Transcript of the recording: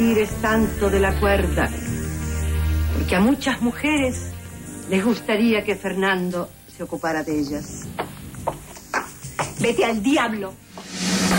tires tanto de la cuerda, porque a muchas mujeres les gustaría que Fernando se ocupara de ellas. Vete al diablo.